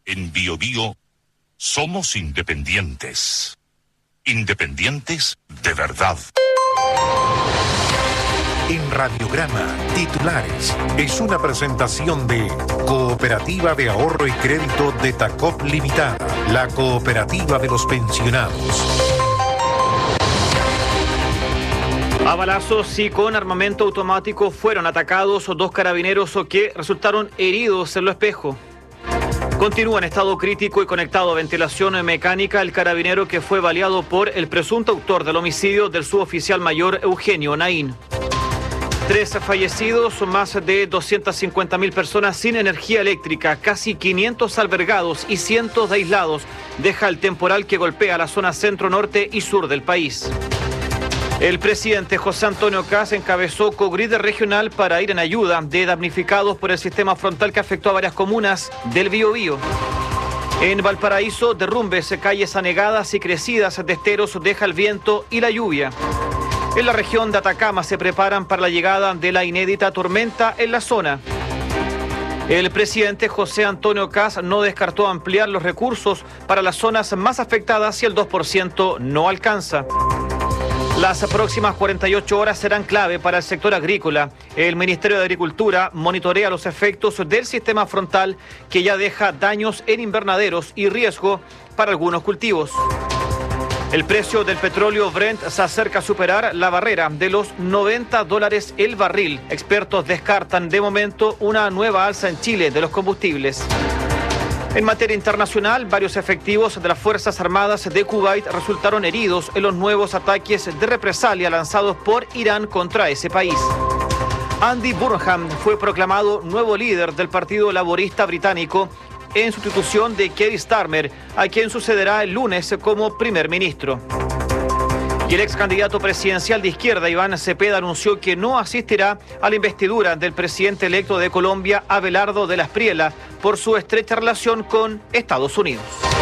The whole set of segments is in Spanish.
En BioBio somos independientes. Independientes de verdad. En Radiograma, titulares, es una presentación de Cooperativa de Ahorro y Crédito de Tacop Limitada, la cooperativa de los pensionados. A balazos y con armamento automático fueron atacados 2 carabineros que resultaron heridos en Lo Espejo. Continúa en estado crítico y conectado a ventilación mecánica el carabinero que fue baleado por el presunto autor del homicidio del suboficial mayor Eugenio Naín. 3 fallecidos, más de 250.000 personas sin energía eléctrica, casi 500 albergados y cientos de aislados deja el temporal que golpea la zona centro, norte y sur del país. El presidente José Antonio Kast encabezó Cogrid regional para ir en ayuda de damnificados por el sistema frontal que afectó a varias comunas del Biobío. En Valparaíso, derrumbes, calles anegadas y crecidas de esteros deja el viento y la lluvia. En la región de Atacama se preparan para la llegada de la inédita tormenta en la zona. El presidente José Antonio Kast no descartó ampliar los recursos para las zonas más afectadas si el 2% no alcanza. Las próximas 48 horas serán clave para el sector agrícola. El Ministerio de Agricultura monitorea los efectos del sistema frontal que ya deja daños en invernaderos y riesgo para algunos cultivos. El precio del petróleo Brent se acerca a superar la barrera de los $90 el barril. Expertos descartan de momento una nueva alza en Chile de los combustibles. En materia internacional, varios efectivos de las Fuerzas Armadas de Kuwait resultaron heridos en los nuevos ataques de represalia lanzados por Irán contra ese país. Andy Burnham fue proclamado nuevo líder del Partido Laborista Británico en sustitución de Keir Starmer, a quien sucederá el lunes como primer ministro. Y el ex candidato presidencial de izquierda, Iván Cepeda, anunció que no asistirá a la investidura del presidente electo de Colombia, Abelardo de la Espriella, por su estrecha relación con Estados Unidos.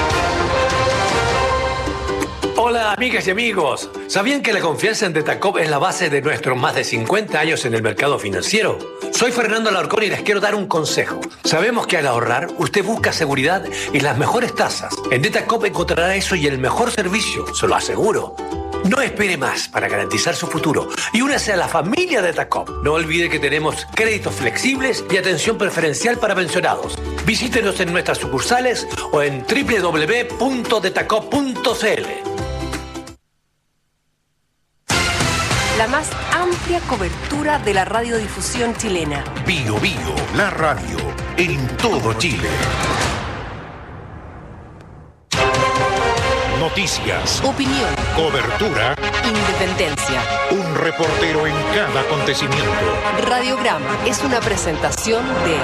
Hola, amigas y amigos. ¿Sabían que la confianza en Detacop es la base de nuestros más de 50 años en el mercado financiero? Soy Fernando Alarcón y les quiero dar un consejo. Sabemos que al ahorrar, usted busca seguridad y las mejores tasas. En Detacop encontrará eso y el mejor servicio, se lo aseguro. No espere más para garantizar su futuro y únase a la familia de Detacop. No olvide que tenemos créditos flexibles y atención preferencial para pensionados. Visítenos en nuestras sucursales o en www.detacop.cl. La más amplia cobertura de la radiodifusión chilena. BioBio, la radio, en todo Chile. Noticias, Opinión, cobertura, independencia. un reportero en cada acontecimiento. Radiograma es una presentación de...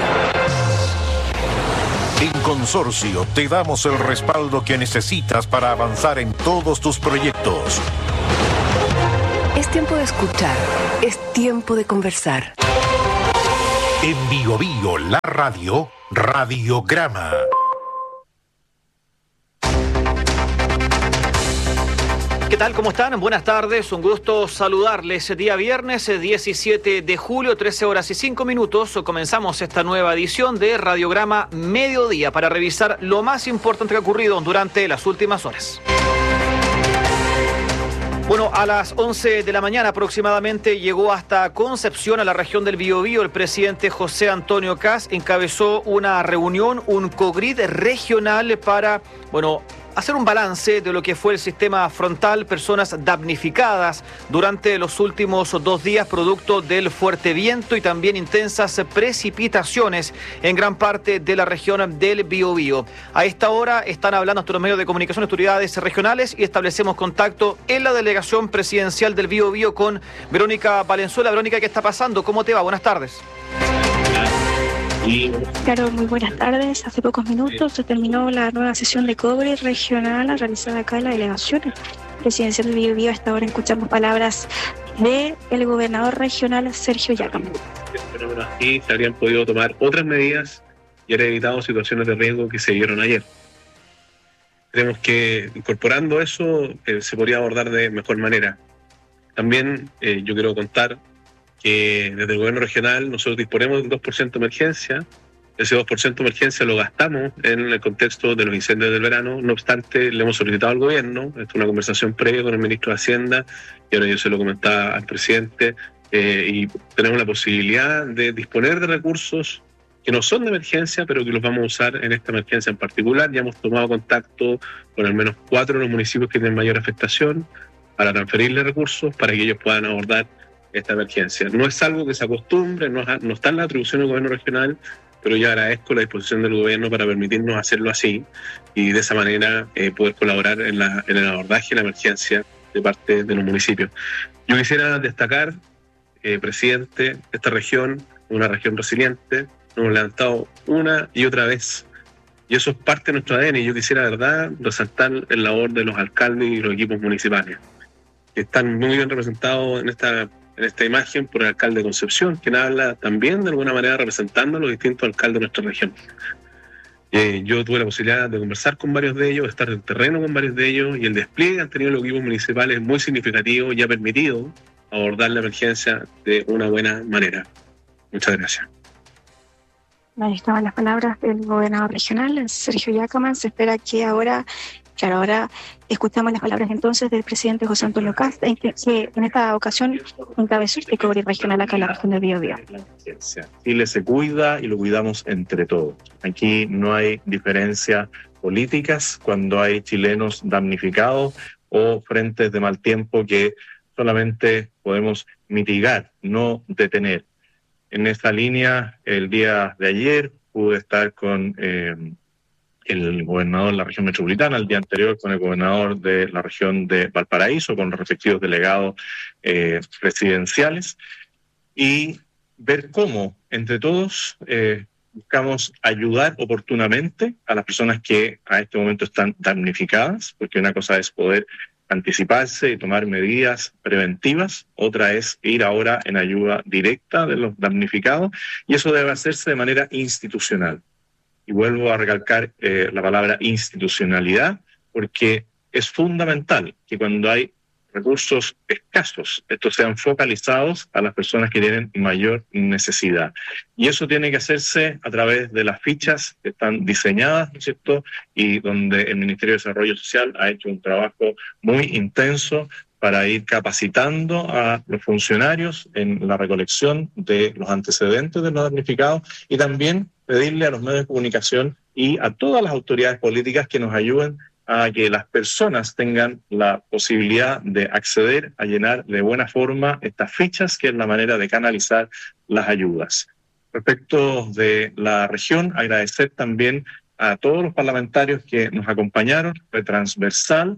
En Consorcio te damos el respaldo que necesitas para avanzar en todos tus proyectos. Es tiempo de escuchar, es tiempo de conversar. En BioBio, la radio, Radiograma. ¿Qué tal? ¿Cómo están? Buenas tardes, un gusto saludarles. Día viernes 17 de julio, 13 horas y 5 minutos. Comenzamos esta nueva edición de Radiograma Mediodía para revisar lo más importante que ha ocurrido durante las últimas horas. Bueno, a las 11 de la mañana aproximadamente llegó hasta Concepción, a la región del Biobío. El presidente José Antonio Kast encabezó una reunión, un Cogrid regional para, hacer un balance de lo que fue el sistema frontal, personas damnificadas durante los últimos 2 días producto del fuerte viento y también intensas precipitaciones en gran parte de la región del Biobío. A esta hora están hablando nuestros medios de comunicación, autoridades regionales, y establecemos contacto en la delegación presidencial del Biobío con Verónica Valenzuela. Verónica, ¿qué está pasando? ¿Cómo te va? Buenas tardes. Claro, muy buenas tardes. Hace pocos minutos se terminó la nueva sesión de Cogrid regional realizada acá en la delegación presidencial del Biobío. Hasta ahora escuchamos palabras del gobernador regional Sergio Yacampo. Así se habrían podido tomar otras medidas y haber evitado situaciones de riesgo que se dieron ayer. Creemos que incorporando eso se podría abordar de mejor manera. También yo quiero contar que desde el gobierno regional nosotros disponemos del 2% de emergencia, Ese 2% de emergencia lo gastamos en el contexto de los incendios del verano. No obstante, le hemos solicitado al gobierno, esto es una conversación previa con el ministro de Hacienda, y ahora yo se lo comentaba al presidente, y tenemos la posibilidad de disponer de recursos que no son de emergencia, pero que los vamos a usar en esta emergencia en particular. Ya hemos tomado contacto con al menos 4 de los municipios que tienen mayor afectación para transferirle recursos para que ellos puedan abordar esta emergencia. No es algo que se acostumbre, no está en la atribución del gobierno regional, pero yo agradezco la disposición del gobierno para permitirnos hacerlo así y de esa manera poder colaborar en el abordaje de la emergencia de parte de los municipios. Yo quisiera destacar, presidente, esta región, una región resiliente, nos hemos levantado una y otra vez, y eso es parte de nuestro ADN, y yo quisiera, de verdad, resaltar el labor de los alcaldes y los equipos municipales, que están muy bien representados en esta imagen por el alcalde de Concepción, quien habla también de alguna manera representando a los distintos alcaldes de nuestra región. Yo tuve la posibilidad de conversar con varios de ellos, de estar en terreno con varios de ellos, y el despliegue que han tenido los equipos municipales es muy significativo y ha permitido abordar la emergencia de una buena manera. Muchas gracias. Ahí estaban las palabras del gobernador regional, Sergio Yacamán. Se espera que ahora escuchamos las palabras entonces del presidente José Antonio Kast, que en esta ocasión encabezó este COBRI regional acá en la región del Biobío. Chile se cuida y lo cuidamos entre todos. Aquí no hay diferencias políticas cuando hay chilenos damnificados o frentes de mal tiempo que solamente podemos mitigar, no detener. En esta línea, el día de ayer pude estar con el gobernador de la región metropolitana, el día anterior con el gobernador de la región de Valparaíso, con los respectivos delegados presidenciales, y ver cómo entre todos buscamos ayudar oportunamente a las personas que a este momento están damnificadas, porque una cosa es poder anticiparse y tomar medidas preventivas, otra es ir ahora en ayuda directa de los damnificados, y eso debe hacerse de manera institucional. Y vuelvo a recalcar la palabra institucionalidad, porque es fundamental que cuando hay recursos escasos, estos sean focalizados a las personas que tienen mayor necesidad. Y eso tiene que hacerse a través de las fichas que están diseñadas, ¿no es cierto? Y donde el Ministerio de Desarrollo Social ha hecho un trabajo muy intenso para ir capacitando a los funcionarios en la recolección de los antecedentes de los damnificados, y también pedirle a los medios de comunicación y a todas las autoridades políticas que nos ayuden a que las personas tengan la posibilidad de acceder a llenar de buena forma estas fichas, que es la manera de canalizar las ayudas. Respecto de la región, agradecer también a todos los parlamentarios que nos acompañaron, fue transversal.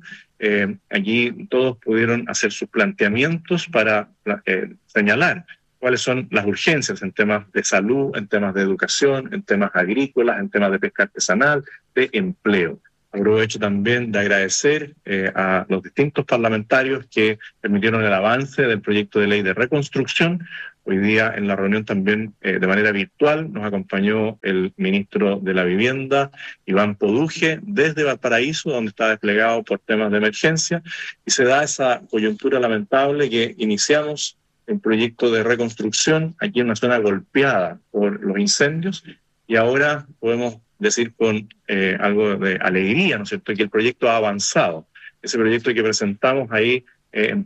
Aquí todos pudieron hacer sus planteamientos para señalar cuáles son las urgencias en temas de salud, en temas de educación, en temas agrícolas, en temas de pesca artesanal, de empleo. Aprovecho también de agradecer a los distintos parlamentarios que permitieron el avance del proyecto de ley de reconstrucción. Hoy día en la reunión también de manera virtual nos acompañó el ministro de la Vivienda, Iván Poduje, desde Valparaíso, donde está desplegado por temas de emergencia, y se da esa coyuntura lamentable que iniciamos el proyecto de reconstrucción aquí en una zona golpeada por los incendios, y ahora podemos decir con algo de alegría, ¿no es cierto?, que el proyecto ha avanzado. Ese proyecto que presentamos ahí en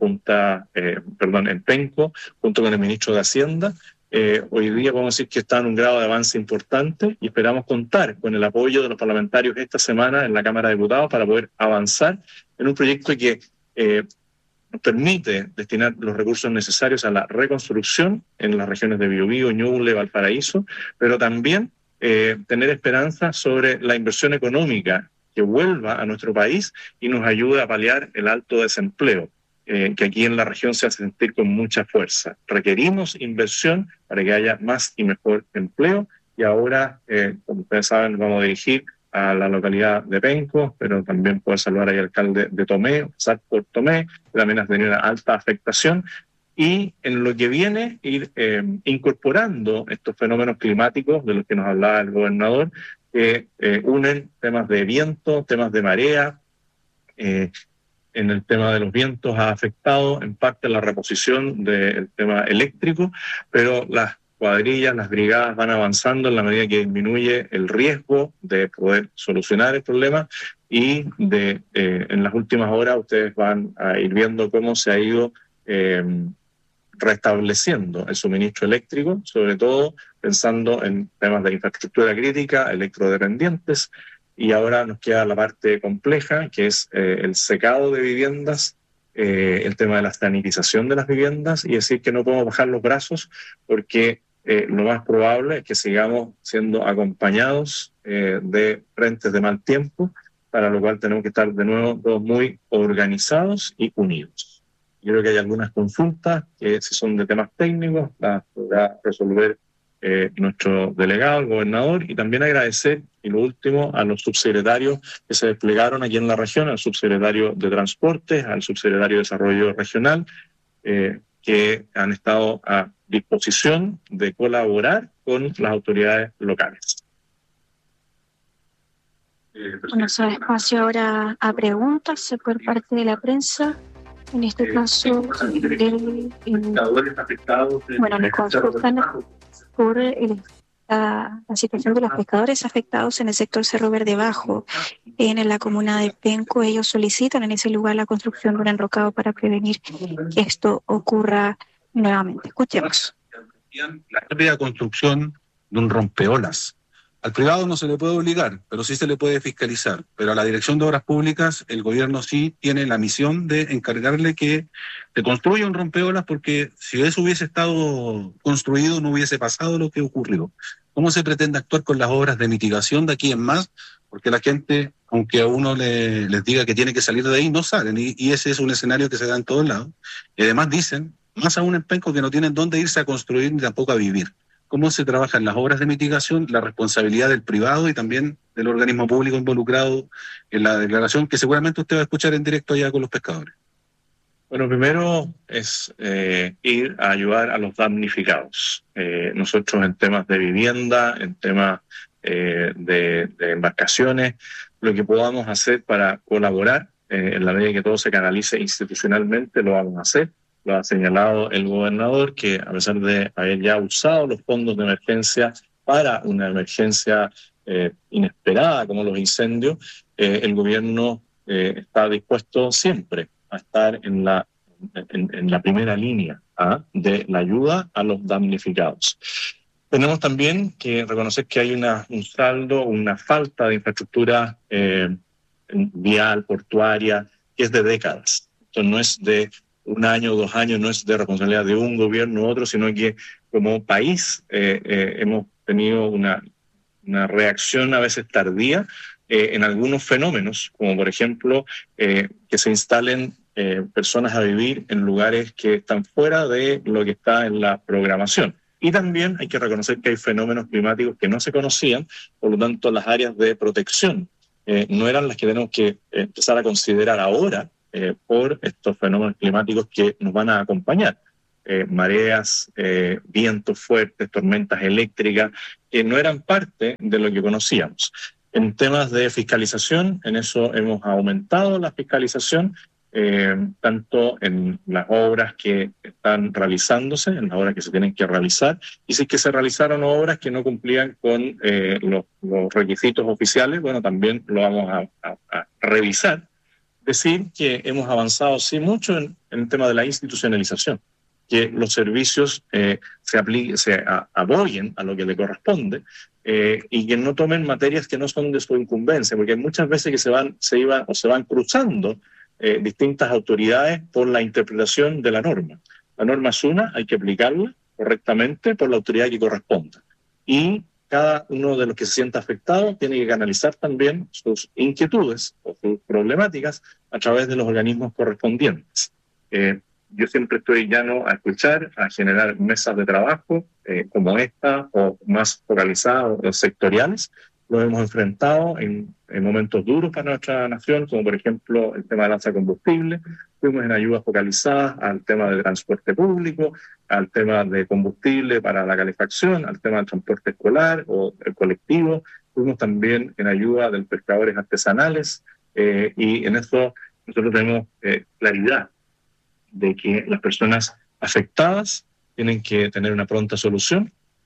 Penco, junto con el ministro de Hacienda, hoy día podemos decir que está en un grado de avance importante, y esperamos contar con el apoyo de los parlamentarios esta semana en la Cámara de Diputados para poder avanzar en un proyecto que nos permite destinar los recursos necesarios a la reconstrucción en las regiones de Biobío, Ñuble, Valparaíso, pero también tener esperanza sobre la inversión económica que vuelva a nuestro país y nos ayude a paliar el alto desempleo que aquí en la región se hace sentir con mucha fuerza. Requerimos inversión para que haya más y mejor empleo, y ahora, como ustedes saben, nos vamos a dirigir a la localidad de Penco, pero también puedo saludar al alcalde de Tomé, pasar por Tomé, que también ha tenido una alta afectación, y en lo que viene ir incorporando estos fenómenos climáticos de los que nos hablaba el gobernador, que unen temas de viento, temas de marea. En el tema de los vientos ha afectado en parte la reposición del tema eléctrico, pero las cuadrillas, las brigadas van avanzando en la medida que disminuye el riesgo de poder solucionar el problema y en las últimas horas ustedes van a ir viendo cómo se ha ido restableciendo el suministro eléctrico, sobre todo pensando en temas de infraestructura crítica, electrodependientes, y ahora nos queda la parte compleja, que es el secado de viviendas, el tema de la sanitización de las viviendas, y decir que no podemos bajar los brazos porque lo más probable es que sigamos siendo acompañados de frentes de mal tiempo, para lo cual tenemos que estar de nuevo todos muy organizados y unidos. Yo creo que hay algunas consultas que, si son de temas técnicos, las podrá resolver nuestro delegado, el gobernador, y también agradecer, y lo último, a los subsecretarios que se desplegaron aquí en la región, al subsecretario de Transportes, al subsecretario de Desarrollo Regional, que han estado a disposición de colaborar con las autoridades locales. Bueno, se da espacio ahora a preguntas por parte de la prensa. En este caso, les consultan por la situación de los pescadores afectados en el sector Cerro Verde Bajo, en la comuna de Penco. Ellos solicitan en ese lugar la construcción de un enrocado para prevenir que esto ocurra nuevamente. Escuchemos. La rápida construcción de un rompeolas. Al privado no se le puede obligar, pero sí se le puede fiscalizar. Pero a la Dirección de Obras Públicas, el gobierno sí tiene la misión de encargarle que se construya un rompeolas, porque si eso hubiese estado construido no hubiese pasado lo que ocurrió. ¿Cómo se pretende actuar con las obras de mitigación de aquí en más? Porque la gente, aunque a uno les diga que tiene que salir de ahí, no salen. Y ese es un escenario que se da en todos lados. Y además dicen, más aún en Penco, que no tienen dónde irse a construir ni tampoco a vivir. ¿Cómo se trabajan las obras de mitigación, la responsabilidad del privado y también del organismo público involucrado en la declaración que seguramente usted va a escuchar en directo allá con los pescadores? Bueno, primero es ir a ayudar a los damnificados. Nosotros en temas de vivienda, en temas de embarcaciones, lo que podamos hacer para colaborar, en la medida que todo se canalice institucionalmente, lo vamos a hacer. Lo ha señalado el gobernador, que a pesar de haber ya usado los fondos de emergencia para una emergencia inesperada como los incendios, el gobierno está dispuesto siempre a estar en la primera línea de la ayuda a los damnificados. Tenemos también que reconocer que hay un saldo, una falta de infraestructura vial, portuaria, que es de décadas. Esto no es de un año o 2 años, no es de responsabilidad de un gobierno u otro, sino que como país hemos tenido una reacción a veces tardía en algunos fenómenos, como por ejemplo que se instalen personas a vivir en lugares que están fuera de lo que está en la programación. Y también hay que reconocer que hay fenómenos climáticos que no se conocían, por lo tanto las áreas de protección no eran las que tenemos que empezar a considerar ahora, por estos fenómenos climáticos que nos van a acompañar. Mareas, vientos fuertes, tormentas eléctricas, que no eran parte de lo que conocíamos. En temas de fiscalización, en eso hemos aumentado la fiscalización, tanto en las obras que están realizándose, en las obras que se tienen que realizar, y si es que se realizaron obras que no cumplían con los requisitos oficiales, bueno, también lo vamos a revisar. Decir que hemos avanzado sí mucho en el tema de la institucionalización, que los servicios se aboyen a lo que le corresponde y que no tomen materias que no son de su incumbencia, porque hay muchas veces que se van cruzando distintas autoridades por la interpretación de la norma. La norma es una, hay que aplicarla correctamente por la autoridad que corresponda. Y cada uno de los que se sienta afectado tiene que canalizar también sus inquietudes o sus problemáticas a través de los organismos correspondientes. Yo siempre estoy llano a escuchar, a generar mesas de trabajo como esta o más focalizadas o sectoriales. Lo hemos enfrentado en momentos duros para nuestra nación, como por ejemplo el tema del alza de combustible. Fuimos en ayudas focalizadas al tema de transporte público, al tema de combustible para la calefacción, al tema del transporte escolar o el colectivo. Fuimos también en ayuda de los pescadores artesanales y en eso nosotros tenemos claridad de que las personas afectadas tienen que tener una pronta solución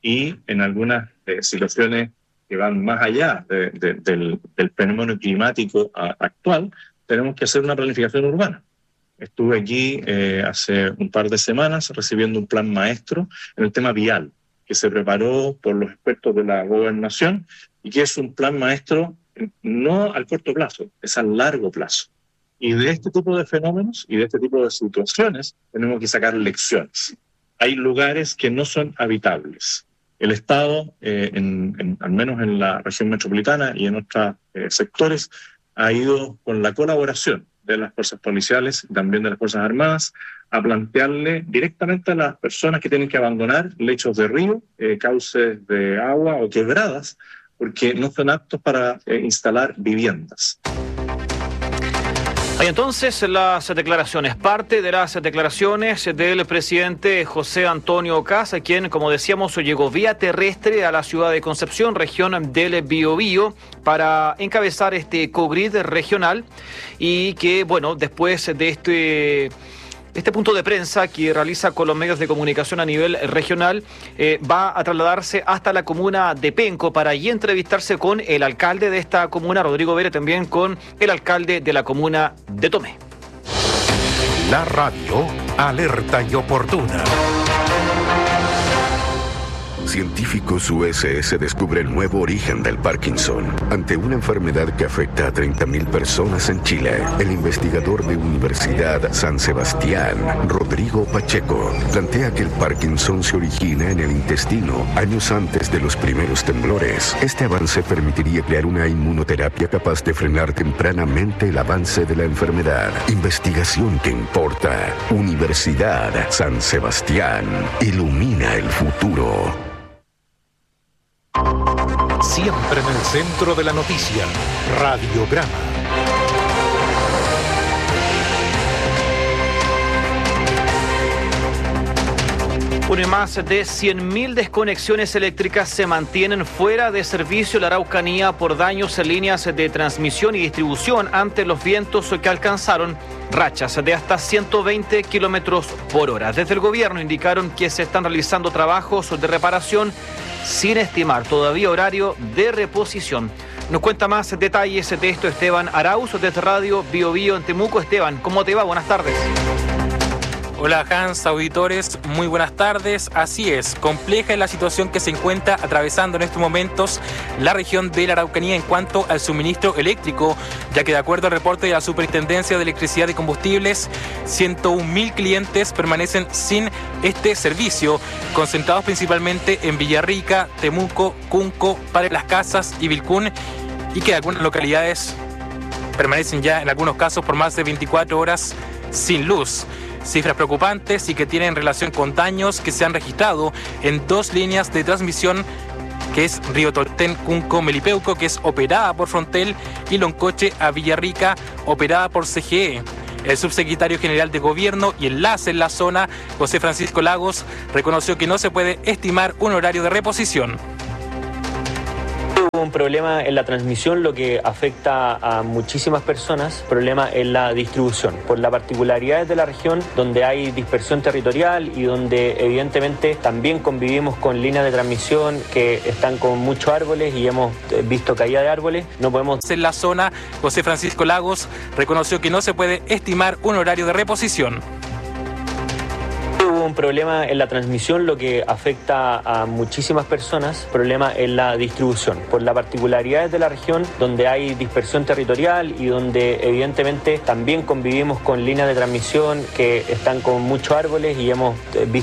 y en algunas situaciones que van más allá del fenómeno climático actual, tenemos que hacer una planificación urbana. Estuve aquí hace un par de semanas recibiendo un plan maestro en el tema vial, que se preparó por los expertos de la gobernación y que es un plan maestro no al corto plazo, es a largo plazo. Y de este tipo de fenómenos y de este tipo de situaciones tenemos que sacar lecciones. Hay lugares que no son habitables. El Estado, al menos en la región metropolitana y en otros sectores, ha ido con la colaboración de las fuerzas policiales y también de las Fuerzas Armadas a plantearle directamente a las personas que tienen que abandonar lechos de río, cauces de agua o quebradas, porque no son aptos para instalar viviendas. Hay entonces las declaraciones, parte de las declaraciones del presidente José Antonio Ocas, quien, como decíamos, llegó vía terrestre a la ciudad de Concepción, región del Biobío, para encabezar este COGRID regional y que, bueno, después de este punto de prensa que realiza con los medios de comunicación a nivel regional, va a trasladarse hasta la comuna de Penco para allí entrevistarse con el alcalde de esta comuna, Rodrigo Vera, también con el alcalde de la comuna de Tomé. La radio alerta y oportuna. Científicos USS descubre el nuevo origen del Parkinson. Ante una enfermedad que afecta a 30.000 personas en Chile, el investigador de Universidad San Sebastián, Rodrigo Pacheco, plantea que el Parkinson se origina en el intestino años antes de los primeros temblores. Este avance permitiría crear una inmunoterapia capaz de frenar tempranamente el avance de la enfermedad. Investigación que importa. Universidad San Sebastián. Ilumina el futuro. Siempre en el centro de la noticia, Radiograma. Bueno, y más de 100.000 desconexiones eléctricas se mantienen fuera de servicio en la Araucanía por daños en líneas de transmisión y distribución ante los vientos que alcanzaron rachas de hasta 120 kilómetros por hora. Desde el gobierno indicaron que se están realizando trabajos de reparación sin estimar todavía horario de reposición. Nos cuenta más detalles de esto Esteban Arauz desde Radio Biobío en Temuco. Esteban, ¿cómo te va? Buenas tardes. Hola Hans, auditores, muy buenas tardes. Así es, compleja es la situación que se encuentra atravesando en estos momentos la región de la Araucanía en cuanto al suministro eléctrico, ya que de acuerdo al reporte de la Superintendencia de Electricidad y Combustibles, 101.000 clientes permanecen sin este servicio, concentrados principalmente en Villarrica, Temuco, Cunco, Padre Las Casas y Vilcún, y que algunas localidades permanecen ya en algunos casos por más de 24 horas sin luz. Cifras preocupantes y que tienen relación con daños que se han registrado en dos líneas de transmisión, que es Río Tolten, Cunco, Melipeuco, que es operada por Frontel, y Loncoche a Villarrica, operada por CGE. El subsecretario general de Gobierno y Enlace en la zona, José Francisco Lagos, reconoció que no se puede estimar un horario de reposición. Hubo un problema en la transmisión, lo que afecta a muchísimas personas, problema en la distribución, por las particularidades de la región donde hay dispersión territorial y donde evidentemente también convivimos con líneas de transmisión que están con muchos árboles y hemos visto caída de árboles. No podemos... En la zona, José Francisco Lagos reconoció que no se puede estimar un horario de reposición. Hubo un problema en la transmisión, lo que afecta a muchísimas personas, problema en la distribución, por las particularidades de la región donde hay dispersión territorial y donde evidentemente también convivimos con líneas de transmisión que están con muchos árboles y hemos visto